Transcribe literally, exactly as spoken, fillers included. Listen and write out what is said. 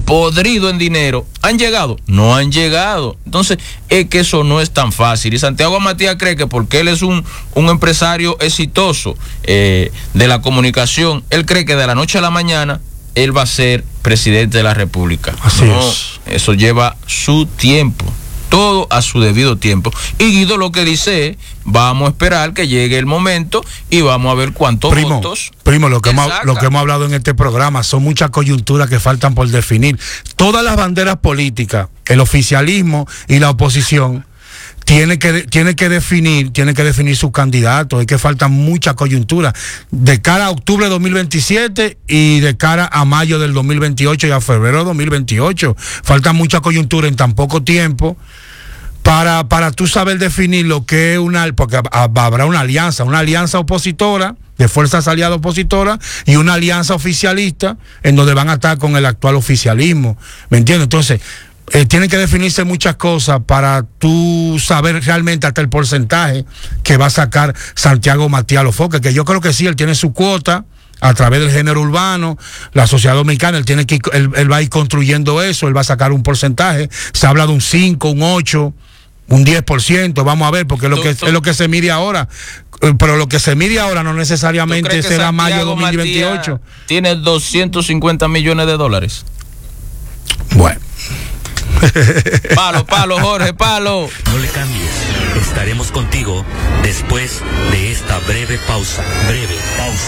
podrido en dinero, ¿han llegado? No han llegado. Entonces, es que eso no es tan fácil. Y Santiago Matías cree que porque él es un, un empresario exitoso eh, de la comunicación, él cree que de la noche a la mañana él va a ser presidente de la República. Así no, es. Eso lleva su tiempo, todo a su debido tiempo. Y Guido lo que dice es, vamos a esperar que llegue el momento y vamos a ver cuántos primo, votos. Primo, lo que, hemos, lo que hemos hablado en este programa son muchas coyunturas que faltan por definir. Todas las banderas políticas, el oficialismo y la oposición, tiene que, tiene que definir, tiene que definir sus candidatos. Es que faltan muchas coyunturas de cara a octubre de dos mil veintisiete y de cara a mayo del dos mil veintiocho y a febrero de dos mil veintiocho. Faltan muchas coyunturas en tan poco tiempo para, para tú saber definir lo que es una, porque habrá una alianza, una alianza opositora de fuerzas aliadas opositoras y una alianza oficialista en donde van a estar con el actual oficialismo. ¿Me entiendes? Entonces, Eh, tienen que definirse muchas cosas para tú saber realmente hasta el porcentaje que va a sacar Santiago Matías Alofoque, que yo creo que sí, él tiene su cuota a través del género urbano, la sociedad dominicana, él tiene que él, él va a ir construyendo eso, él va a sacar un porcentaje, se habla de un cinco, un ocho, un diez por ciento, vamos a ver, porque es lo, que, es lo que se mide ahora, pero lo que se mide ahora no necesariamente será mayo de dos mil veintiocho. Tiene doscientos cincuenta millones de dólares. Bueno. Palo, palo, Jorge, palo. No le cambies. Estaremos contigo después de esta breve pausa. Breve pausa.